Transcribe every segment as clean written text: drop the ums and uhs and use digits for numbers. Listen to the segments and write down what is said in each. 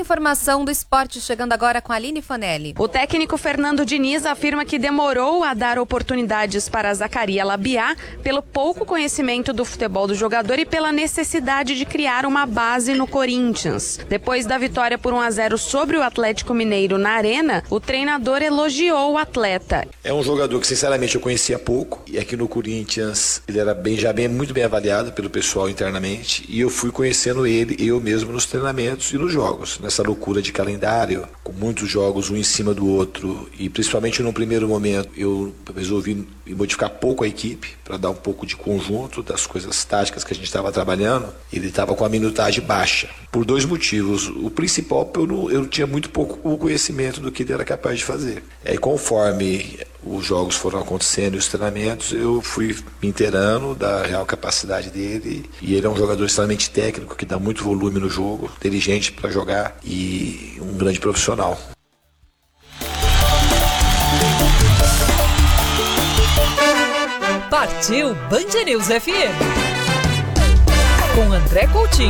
informação do esporte chegando agora com a Aline Fanelli. O técnico Fernando Diniz afirma que demorou a dar oportunidades para Zaccaria Labiat pelo pouco conhecimento do futebol do jogador e pela necessidade de criar uma base no Corinthians. Depois da vitória por 1-0 sobre o Atlético Mineiro na Arena, o treinador elogiou o atleta. É um jogador que sinceramente eu conhecia pouco e aqui no Corinthians ele era muito bem avaliado pelo pessoal internamente e eu fui conhecendo ele eu mesmo nos treinamentos e nos jogos, nessa loucura de calendário, com muitos jogos um em cima do outro e principalmente no primeiro momento eu resolvi modificar pouco a equipe para dar um pouco de conjunto das coisas táticas que a gente estava trabalhando. Ele estava com a minutagem baixa por dois motivos. O principal, eu tinha muito pouco conhecimento do que ele era capaz de fazer. E conforme os jogos foram acontecendo e os treinamentos, eu fui me inteirando da real capacidade dele. E ele é um jogador extremamente técnico, que dá muito volume no jogo, inteligente para jogar e um grande profissional. Partiu Band News FM com André Coutinho.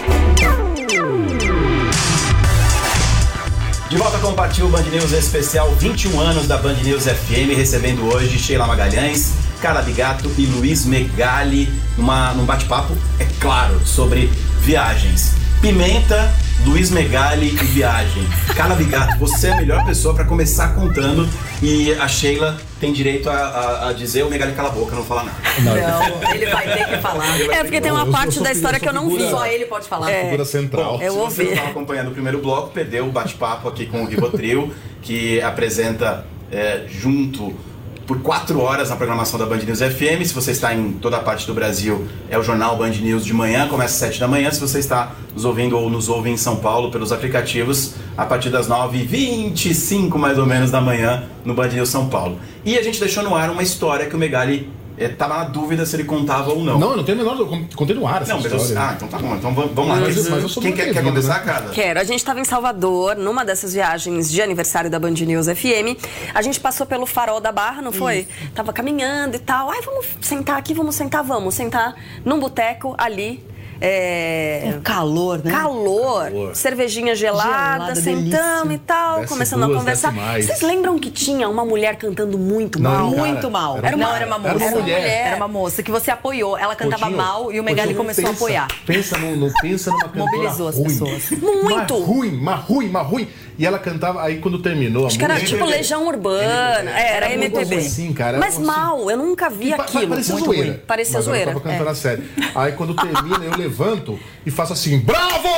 De volta com o Partiu Band News especial 21 anos da Band News FM, recebendo hoje Sheila Magalhães, Carla Bigato e Luiz Megali num bate-papo, é claro, sobre viagens. Pimenta, Luiz Megali e viagem. Carla Bigato, você é a melhor pessoa para começar contando e a Sheila tem direito a dizer o Megali cala a boca, não fala nada. Não, ele vai ter que falar. É porque tem uma parte da história que eu não vi. Só ele pode falar. Figura central. Bom, se você não estava acompanhando o primeiro bloco, perdeu o bate-papo aqui com o Rivotril, que apresenta junto por 4 horas na programação da Band News FM. Se você está em toda a parte do Brasil, é o jornal Band News de manhã, começa às 7 da manhã. Se você está nos ouvindo ou nos ouve em São Paulo pelos aplicativos, a partir das 9h25 mais ou menos da manhã no Band News São Paulo. E a gente deixou no ar uma história que o Megali estava na dúvida se ele contava ou não. Não, eu não tenho a menor dúvida. Contei no ar essa história. Então tá bom. Então vamos lá. Quem quer começar, Carla? Quero. A gente estava em Salvador, numa dessas viagens de aniversário da Band News FM. A gente passou pelo Farol da Barra, não foi? Tava caminhando e tal. Ai, vamos sentar aqui, vamos sentar num boteco ali. Um calor, né? Calor. Cervejinha gelada, sentamos e tal, começando a conversar. Vocês lembram que tinha uma mulher cantando muito mal? Muito mal. Era uma moça. Era uma moça que você apoiou. Ela cantava mal e o Megali começou a apoiar. Pensa numa cantora mobilizou ruim. As pessoas. Muito. Ruim. E ela cantava, aí quando terminou a música... Acho que era tipo Legião Urbana, era MPB. Assim, cara, mas mal, eu nunca vi aquilo. Parecia zoeira. Parecia zoeira. Eu tava cantando a série. Aí quando termina, eu levanto e faço assim, bravo!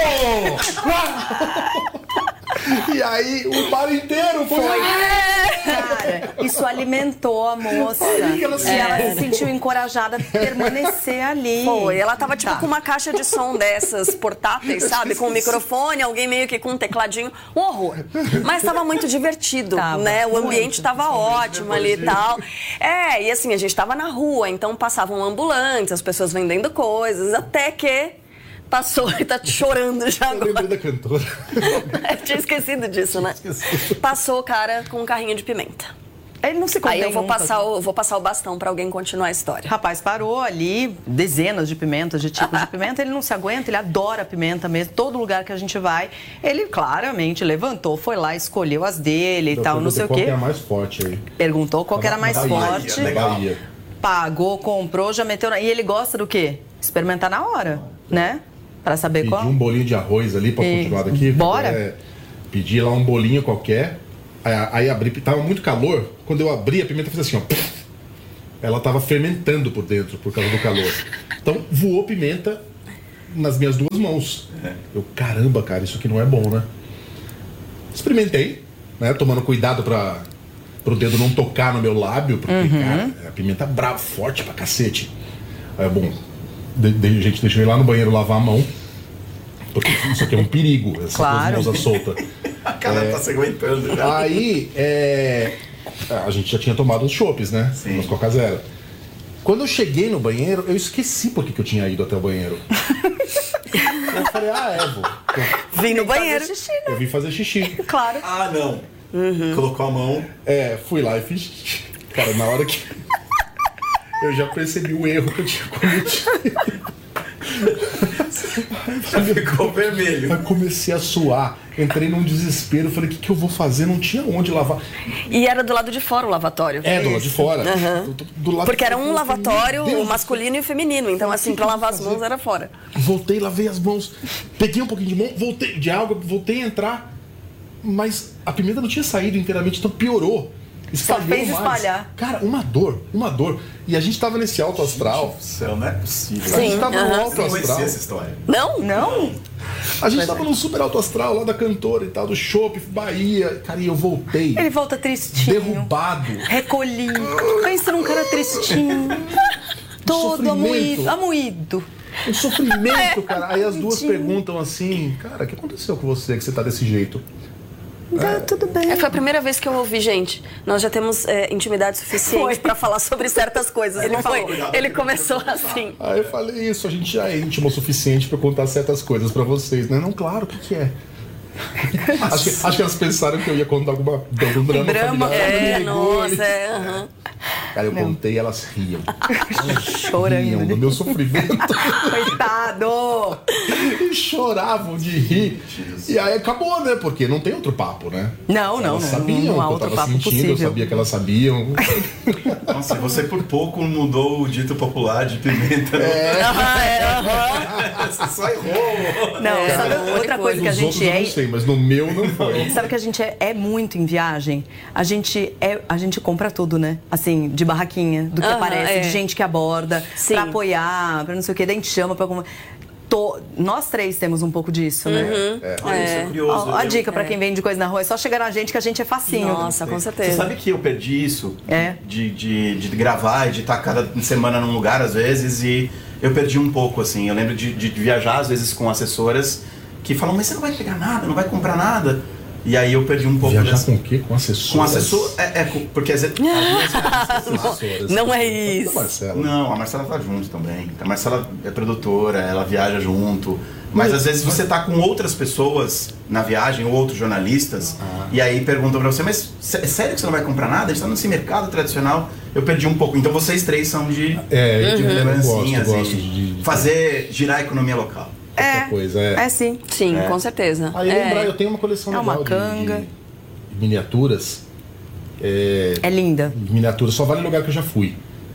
E aí o bar inteiro foi... Cara, isso alimentou a moça. Ela se sentiu encorajada a permanecer ali. Foi, ela tava tipo com uma caixa de som dessas portáteis, sabe? Com um microfone, alguém meio que com um tecladinho. Um horror. Mas tava muito divertido, né? O ambiente tava ótimo ali e tal. E assim, a gente tava na rua, então passavam ambulantes, as pessoas vendendo coisas, até que... Passou, ele tá chorando já agora. Eu lembrei da cantora. Eu tinha esquecido disso, né? Passou o cara com um carrinho de pimenta. Ele não se contém. Aí eu vou passar o bastão pra alguém continuar a história. Rapaz, parou ali, dezenas de pimentas, de tipos de pimenta. Ele não se aguenta, ele adora pimenta mesmo. Todo lugar que a gente vai, ele claramente levantou, foi lá, escolheu as dele e tal, não sei o quê. Qual que era mais forte aí? Perguntou qual que era mais forte. Bahia. Pagou, comprou, já meteu... E ele gosta do quê? Experimentar na hora, né? Pra saber qual. Pedi um bolinho de arroz ali pra continuar daqui. Bora. Pedi lá um bolinho qualquer. Aí abri, tava muito calor. Quando eu abri, a pimenta fez assim, ó. Ela tava fermentando por dentro por causa do calor. Então voou pimenta nas minhas duas mãos. Eu, caramba, cara, isso aqui não é bom, né? Experimentei, né? Tomando cuidado pro dedo não tocar no meu lábio, porque, cara, a pimenta brava, forte pra cacete. Aí, bom, gente, deixa eu ir lá no banheiro lavar a mão, porque isso aqui é um perigo, essa coisa solta. A cara tá se aguentando já. Aí, a gente já tinha tomado os chopes, né? Sim. Os Coca Zero. Quando eu cheguei no banheiro, eu esqueci por que eu tinha ido até o banheiro. Eu falei, vou. Vim no banheiro. Xixi, né? Eu vim fazer xixi. Claro. Ah, não. Colocou a mão. Fui lá e fiz xixi. Cara, na hora que... eu já percebi o erro que eu tinha cometido. Já ficou vermelho. Aí comecei a suar, entrei num desespero, falei, o que eu vou fazer? Não tinha onde lavar. E era do lado de fora o lavatório. Do lado de fora. Do lado Porque de era fora, um lavatório, Deus, o masculino e o feminino. Então, assim, pra lavar as mãos era fora. Voltei, lavei as mãos, peguei um pouquinho de mão, voltei de água, voltei a entrar, mas a pimenta não tinha saído inteiramente, então piorou. Só fez mais. espalhar. Cara, uma dor. E a gente tava nesse alto astral. Gente do céu, não é possível. A gente tava no Eu alto não conhecia astral. essa história. Não? A gente tava num super alto astral lá da cantora e tal, do Chopp, Bahia. Cara, e eu voltei. Ele volta tristinho. Derrubado. Recolhido. Pensa num cara tristinho. Todo sofrimento. amoído. Um sofrimento, cara. Aí as duas perguntam assim, cara, o que aconteceu com você que você tá desse jeito? Tudo bem. Foi a primeira vez que eu ouvi, gente. Nós já temos intimidade suficiente pra falar sobre certas coisas. Ele começou assim. Aí eu falei isso, a gente já é íntimo o suficiente pra contar certas coisas pra vocês, né? Não, claro, o que é? Acho que elas pensaram que eu ia contar algum drama familiar. Nossa, Cara, eu contei e elas riam. Chorando. Riam do meu sofrimento. Coitado! E choravam de rir. E aí acabou, né? Porque não tem outro papo, né? Não, Elas sabiam não há o que eu outro tava papo sentindo, possível. eu sabia que elas sabiam. Nossa, você por pouco mudou o dito popular de pimenta. Você só errou. Não, sabe outra coisa que a Nos gente outros eu não sei, mas no meu não foi. Sabe que a gente é muito em viagem? A gente compra tudo, né? Assim, de barraquinha, do que aparece, de gente que aborda, Sim. pra apoiar, pra não sei o que, daí a gente chama pra... Nós três temos um pouco disso, né? Olha, isso é curioso. A dica pra quem vende coisa na rua é só chegar na gente que a gente é facinho. Nossa, com certeza. Você sabe que eu perdi isso? É. De gravar e de estar cada semana num lugar, às vezes, e eu perdi um pouco, assim. Eu lembro de viajar, às vezes, com assessoras que falam, mas você não vai pegar nada, não vai comprar nada. E aí eu perdi um pouco Viajar com o quê? Com assessor? Com assessor, porque às vezes... Não é isso. Marcela. Não, a Marcela tá junto também. A Marcela é produtora, ela viaja junto. Mas às vezes você tá com outras pessoas na viagem, ou outros jornalistas, e aí perguntam pra você, mas é sério que você não vai comprar nada? A gente tá nesse mercado tradicional. Eu perdi um pouco. Então vocês três são de lembrancinhas gosto e de fazer girar a economia local. Coisa, Sim. Sim, com certeza. Aí lembrar, eu tenho uma coleção É uma legal canga. de miniaturas. É linda. Miniaturas, só vale lugar que eu já fui.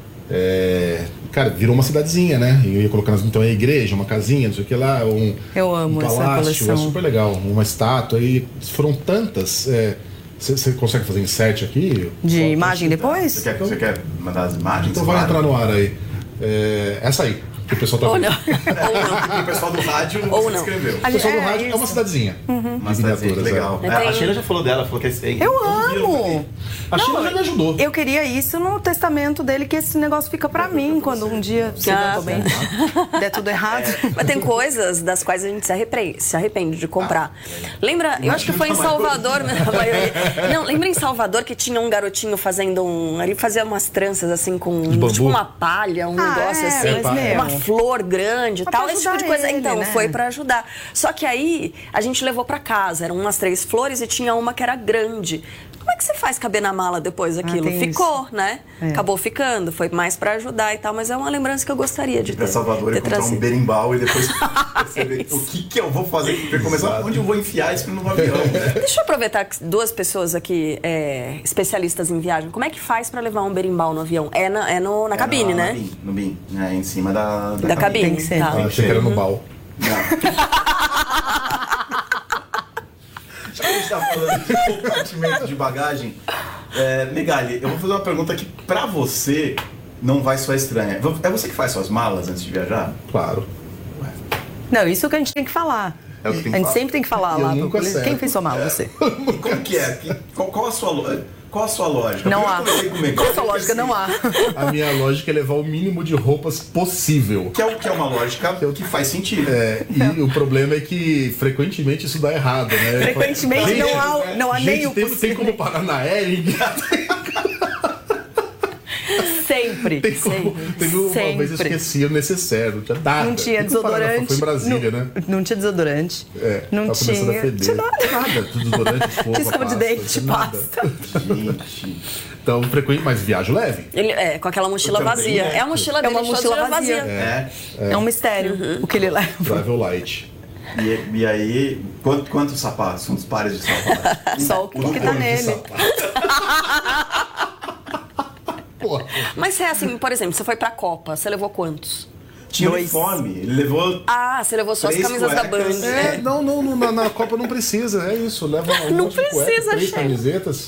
Cara, virou uma cidadezinha, né? Eu ia colocar então a igreja, uma casinha, não sei o que lá, Eu amo um essa palácio, coleção. é super legal, uma estátua, e foram tantas. Você consegue fazer insert aqui? De imagem depois? Você quer mandar as imagens? Então vai entrar no ar aí. Essa aí, que o pessoal tá Ou vendo. não. O pessoal do rádio Ou você não. escreveu. O pessoal do rádio é isso. uma cidadezinha. Uma De miniaturas, legal. A Sheila já falou dela, falou que é Eu amo! A Sheila já me ajudou. Eu queria isso no testamento dele, que esse negócio fica pra mim quando um dia, se eu tô bem, der tudo errado. Mas tem coisas das quais a gente se arrepende de comprar. Lembra? Eu acho que foi em Salvador. Não, lembra em Salvador que tinha um garotinho fazendo ele fazia umas tranças assim com bambu? tipo uma palha, um negócio assim, mas meu. uma flor grande e Mas tal, pra esse tipo de coisa. ajudar ele, Então, né? foi pra ajudar. Só que aí a gente levou pra casa, eram umas 3 flores e tinha uma que era grande. Como é que você faz caber na mala depois aquilo? tem Ficou, isso. né? Acabou ficando, foi mais pra ajudar e tal, mas é uma lembrança que eu gostaria de ter. Pra Salvador e ter comprar um trazido. berimbau e depois perceber o que eu vou fazer. Porque começar onde eu vou enfiar isso no avião, né? Deixa eu aproveitar que 2 pessoas aqui, especialistas em viagem. Como é que faz pra levar um berimbau no avião? Na cabine, né? No BIM, né? Em cima da cabine. Tem que ser. Tá. Achei que era no bal. Já que a gente tá falando de compartimento de bagagem, Megali, eu vou fazer uma pergunta que pra você não vai soar estranha. É você que faz suas malas antes de viajar? Claro. Não, isso que a gente tem que falar. É o que tem que A gente falar. sempre tem que falar Eu lá. nunca Quem acerto. fez sua mala? Você. E como que é? Qual a sua lógica? Não Primeiro há. eu conversei com o Megali, Qual a sua que lógica? assim, Não há. A minha lógica é levar o mínimo de roupas possível. Que é uma lógica que faz sentido. E o problema é que frequentemente isso dá errado, né? Frequentemente Gente, não há nem o tem possível. como parar na Ering. Sempre. Sempre. Teve uma vez eu esqueci o necessário, não tinha nada. Não tinha desodorante. Foi em Brasília, né? Não tinha desodorante. Não tava começando a tinha. feder. Nada. Desodorante, escova, Escova de dente, pasta. Gente. Então, frequente, mas viajo leve. Com aquela mochila vazia. É a mochila dele, uma mochila vazia. É um mistério o que ele leva. Travel light. E aí, quantos sapatos? Quantos pares de sapatos? Só o que tá nele. Mas é assim, por exemplo, você foi pra Copa, você levou quantos? Tinha uniforme, ele levou... Você levou só as camisas da Band. Não, na Copa não precisa, é isso. Leva não precisa, 3 camisetas.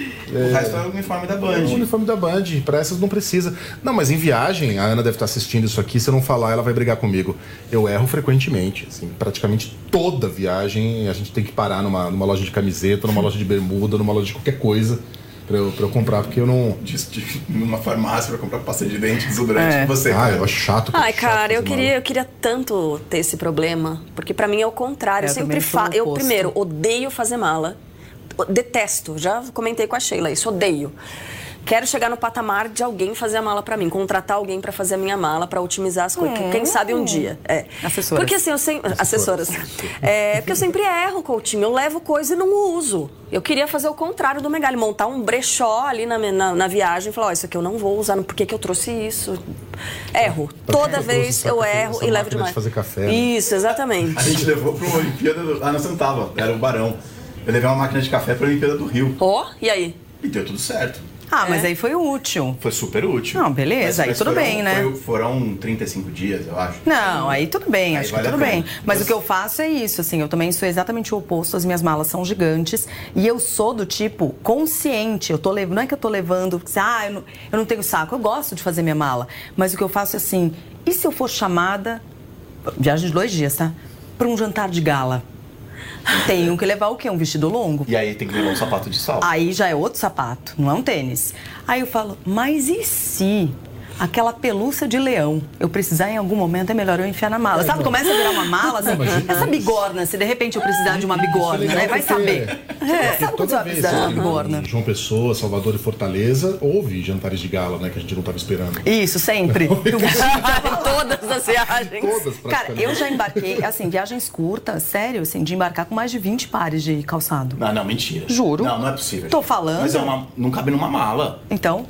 O resto é o uniforme da Band. O uniforme da Band, pra essas não precisa. Não, mas em viagem, a Ana deve estar assistindo isso aqui, se eu não falar, ela vai brigar comigo. Eu erro frequentemente, assim, praticamente toda viagem a gente tem que parar numa loja de camiseta, numa loja de bermuda, numa loja de qualquer coisa. Pra eu comprar, porque eu não... Numa farmácia pra comprar pasta de dente, desodorante, você, cara. Eu acho chato. Cara, eu queria tanto ter esse problema, porque pra mim é o contrário. Eu sempre eu primeiro odeio fazer mala. Detesto, já comentei com a Sheila isso, odeio. Quero chegar no patamar de alguém fazer a mala pra mim, contratar alguém pra fazer a minha mala, pra otimizar as coisas. Quem sabe um dia. Assessoras. Porque assim, eu sempre... Assessoras. Porque eu sempre erro, Coutinho. Eu levo coisa e não uso. Eu queria fazer o contrário do Megali, montar um brechó ali na viagem e falar, isso aqui eu não vou usar, por que eu trouxe isso? Erro. Toda vez eu erro e levo demais. De fazer café, né? Isso, exatamente. A gente levou pra uma Olimpíada não, você não tava, era o Barão. Eu levei uma máquina de café pra Olimpíada do Rio. E aí? E deu tudo certo. Mas aí foi útil. Foi super útil. Não, beleza, aí tudo bem, né? Foram 35 dias, eu acho. Não, aí tudo bem, acho que tudo bem. Mas o que eu faço é isso, assim, eu também sou exatamente o oposto, as minhas malas são gigantes e eu sou do tipo consciente, não é que eu tô levando, eu não tenho saco, eu gosto de fazer minha mala, mas o que eu faço é assim, e se eu for chamada, viagem de 2 dias, tá? Pra um jantar de gala? Tenho que levar o quê? Um vestido longo. E aí tem que levar um sapato de salto. Aí já é outro sapato, não é um tênis. Aí eu falo, mas e se aquela pelúcia de leão eu precisar em algum momento, é melhor eu enfiar na mala. Sabe, começa a virar uma mala, assim, essa bigorna, se de repente eu precisar de uma bigorna, né? Vai saber. Sabe quando você vai precisar de uma bigorna? João Pessoa, Salvador e Fortaleza, houve jantares de gala, né? Que a gente não estava esperando. Isso, sempre. Todas as viagens. Todas, Cara, eu já embarquei, assim, viagens curtas, sério, assim, de embarcar com mais de 20 pares de calçado. Não, mentira. Juro. Não é possível. Tô falando. Mas não cabe numa mala. Então,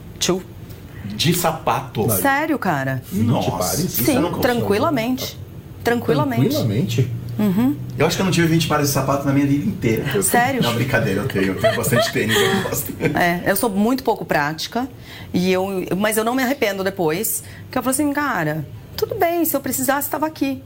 De sapato. Sério, cara? 20 pares? Sim, tranquilamente. Tranquilamente? Uhum. Eu acho que eu não tive 20 pares de sapato na minha vida inteira. Sério? Não, brincadeira, eu tenho bastante tênis, eu gosto. Eu sou muito pouco prática, mas eu não me arrependo depois, porque eu falo assim, cara, tudo bem, se eu precisasse, estava aqui.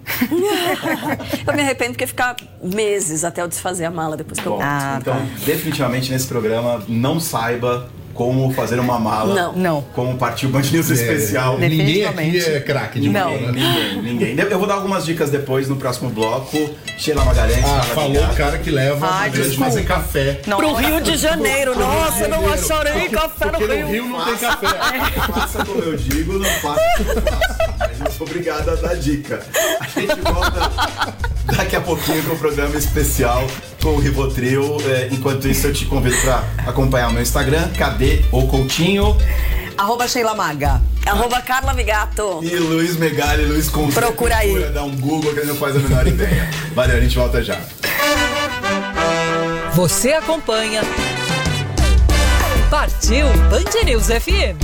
Eu me arrependo porque ficar meses até eu desfazer a mala depois que eu volto. Então, definitivamente nesse programa, não saiba como fazer uma mala. Não. Como partir o Band News especial. Ninguém aqui é craque de mala, né? Ninguém. Eu vou dar algumas dicas depois no próximo bloco. Sheila Magalhães. Falou o cara que leva pra gente fazer café. Pro Rio de Janeiro. Nossa, eu não acharei café no Rio. No Rio não tem café. Faça como eu digo, não faça como eu faço. Eu sou obrigado a dar dica. A gente volta daqui a pouquinho com o programa especial com o Rivotril. Enquanto isso, eu te convido para acompanhar o meu Instagram, cadê o Coutinho? @Sheila Maga. @Carla Vigato. E Luiz Megali, Luiz com Procura aí. Dá um Google que ele não faz a menor ideia. Valeu, a gente volta já. Você acompanha Partiu Band News FM.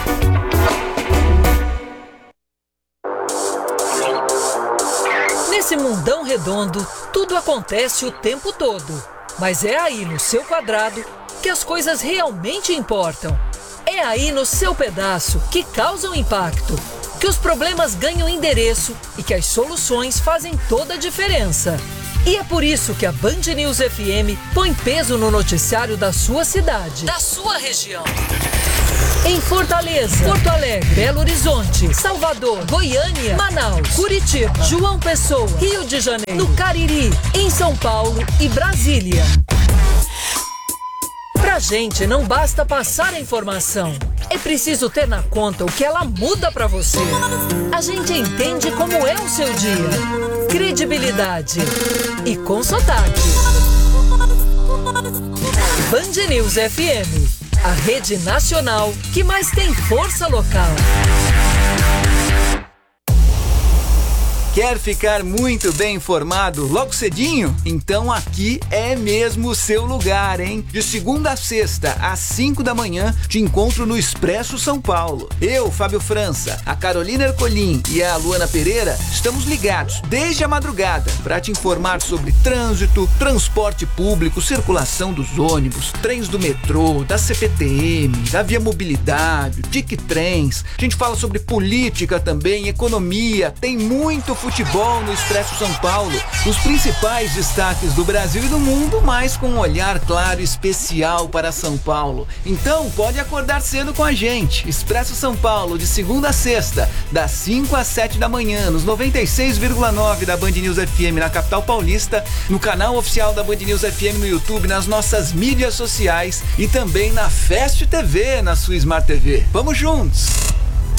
Nesse mundão redondo, tudo acontece o tempo todo. Mas é aí no seu quadrado que as coisas realmente importam. É aí no seu pedaço que causam impacto, que os problemas ganham endereço e que as soluções fazem toda a diferença. E é por isso que a Band News FM põe peso no noticiário da sua cidade, da sua região. Em Fortaleza, Porto Alegre, Belo Horizonte, Salvador, Goiânia, Manaus, Curitiba, João Pessoa, Rio de Janeiro, no Cariri, em São Paulo e Brasília. Pra gente não basta passar a informação, é preciso ter na conta o que ela muda pra você. A gente entende como é o seu dia, credibilidade e com sotaque. Band News FM, a rede nacional que mais tem força local. Quer ficar muito bem informado logo cedinho? Então aqui é mesmo o seu lugar, hein? De segunda a sexta, às 5 da manhã, te encontro no Expresso São Paulo. Eu, Fábio França, a Carolina Ercolim e a Luana Pereira estamos ligados desde a madrugada para te informar sobre trânsito, transporte público, circulação dos ônibus, trens do metrô, da CPTM, da Via Mobilidade, Tic Trens. A gente fala sobre política também, economia, tem muito futebol no Expresso São Paulo, os principais destaques do Brasil e do mundo, mas com um olhar claro e especial para São Paulo. Então pode acordar cedo com a gente. Expresso São Paulo, de segunda a sexta, das 5 às 7 da manhã, nos 96,9 da Band News FM na capital paulista, no canal oficial da Band News FM no YouTube, nas nossas mídias sociais e também na Fast TV, na sua Smart TV. Vamos juntos!